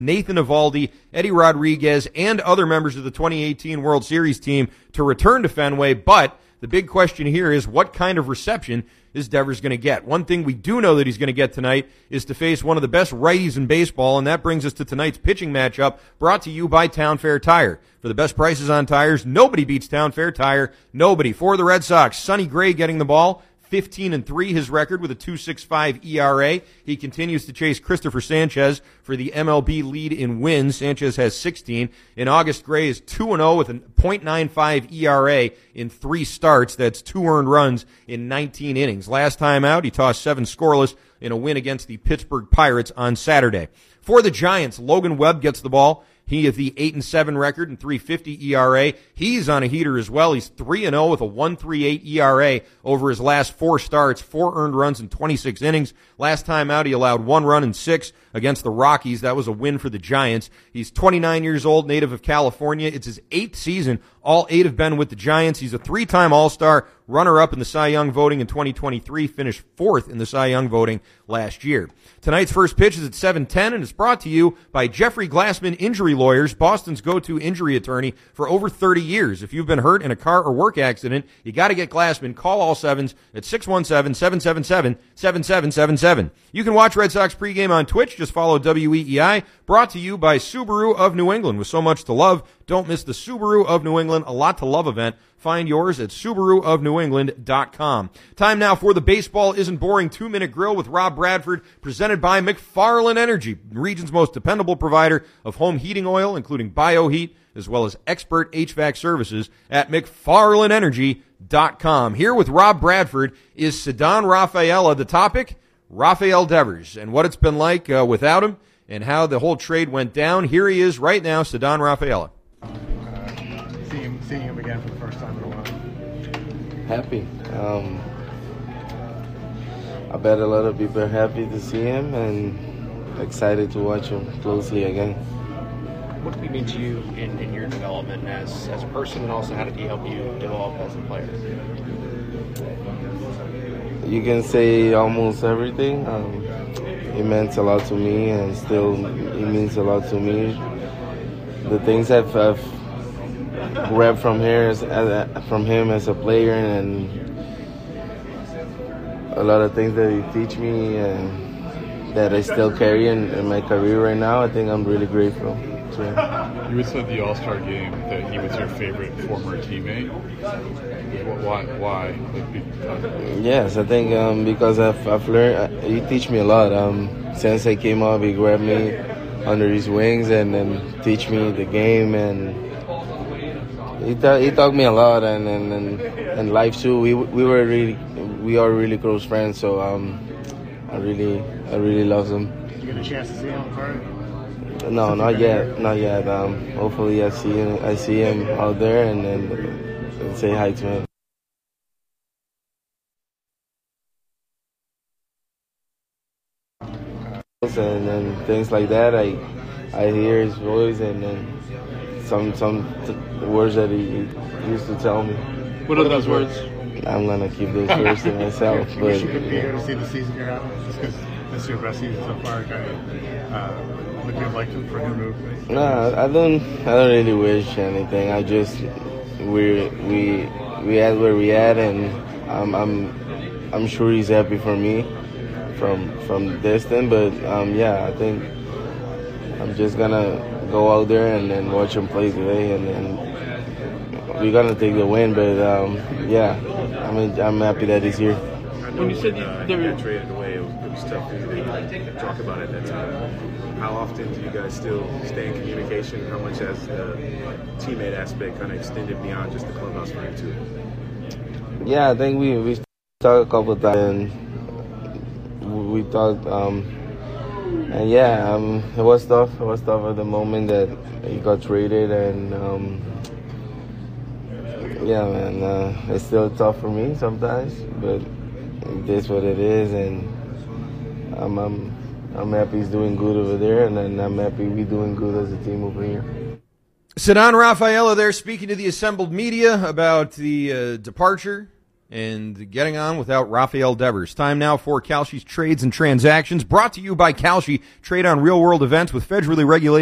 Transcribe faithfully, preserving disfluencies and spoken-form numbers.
Nathan Eovaldi, Eddie Rodriguez, and other members of the twenty eighteen World Series team to return to Fenway, but the big question here is what kind of reception is Devers going to get? One thing we do know that he's going to get tonight is to face one of the best righties in baseball, and that brings us to tonight's pitching matchup brought to you by Town Fair Tire. For the best prices on tires, nobody beats Town Fair Tire. Nobody. For the Red Sox, Sonny Gray getting the ball. fifteen and three, his record with a two point six five E R A. He continues to chase Christopher Sanchez for the M L B lead in wins. Sanchez has sixteen. In August, Gray is two and oh with a point nine five E R A in three starts. That's two earned runs in nineteen innings. Last time out, he tossed seven scoreless in a win against the Pittsburgh Pirates on Saturday. For the Giants, Logan Webb gets the ball. He has the eight and seven record and three fifty E R A. He's on a heater as well. He's three and oh with a one thirty-eight E R A over his last four starts, four earned runs in twenty-six innings. Last time out, he allowed one run in six against the Rockies. That was a win for the Giants. He's twenty-nine years old, native of California. It's his eighth season. All eight have been with the Giants. He's a three-time All-Star, runner-up in the Cy Young voting in twenty twenty-three, finished fourth in the Cy Young voting last year. Tonight's first pitch is at seven ten, and it's brought to you by Jeffrey Glassman Injury Lawyers, Boston's go-to injury attorney for over thirty years. If you've been hurt in a car or work accident, you got to get Glassman. Call all sevens at six one seven, seven seven seven, seven seven seven seven. You can watch Red Sox pregame on Twitch. Just follow W E E I. Brought to you by Subaru of New England. With so much to love, don't miss the Subaru of New England A Lot to Love event. Find yours at Subaru of New England dot com. Time now for the Baseball Isn't Boring two-minute grill with Rob Bradford, presented by McFarland Energy, the region's most dependable provider of home heating oil, including BioHeat, as well as expert H V A C services at McFarland Energy dot com. Here with Rob Bradford is Ceddanne Rafaela. The topic, Rafael Devers, and what it's been like uh, without him, and how the whole trade went down. Here he is right now, Ceddanne Rafaela. Uh, seeing him, seeing him again for the first time in a while. Happy. Um, I bet a lot of people are happy to see him and excited to watch him closely again. What did he mean to you in, in your development as, as a person, and also how did he help you develop as a player? You can say almost everything. Um, it meant a lot to me, and still it means a lot to me. The things I've, I've grabbed from here, as, as, from him as a player, and a lot of things that he teach me and that I still carry in, in my career right now, I think I'm really grateful. So, you had said the All-Star game that he was your favorite former teammate. Why? Why? Like, yes, I think um, because I've, I've learned. Uh, he teach me a lot. Um, since I came up, he grabbed me under his wings and then teach me the game, and he ta- he taught me a lot, and and, and and life too. We we were really we are really close friends. So um, I really I really love him. Did you get a chance to see him first? No, not yet, not yet. Um, hopefully, I see him. I see him out there, and then and say hi to him. And then things like that, I I hear his voice, and then some some t- words that he used to tell me. What are those words? I'm gonna keep those words to myself. You But wish you could be here to see the season you're having, just because this is your best season so far. Kind of, uh, would you like to for a new move? no, I don't. I don't really wish anything. I just we we we at where we at, and I'm I'm I'm sure he's happy for me from from distant. But um, yeah, I think I'm just gonna go out there and, and watch him play today, and, and we're gonna take the win. But um, yeah, I mean, I'm happy that he's here. When you said you, uh, you got traded away, it was, it was tough for you to talk about it at that time. How often do you guys still stay in communication? How much has the teammate aspect kind of extended beyond just the clubhouse for you too? Yeah, I think we we talked a couple of times. And we talked, um, and yeah, um, it was tough. It was tough at the moment that he got traded, and um, yeah, man, uh, it's still tough for me sometimes, but it is what it is, and I'm I'm, I'm happy he's doing good over there, and, and I'm happy we're doing good as a team over here. Ceddanne Rafaela there speaking to the assembled media about the uh, departure and getting on without Rafael Devers. Time now for Kalshi's Trades and Transactions, brought to you by Kalshi. Trade on real-world events with federally regulated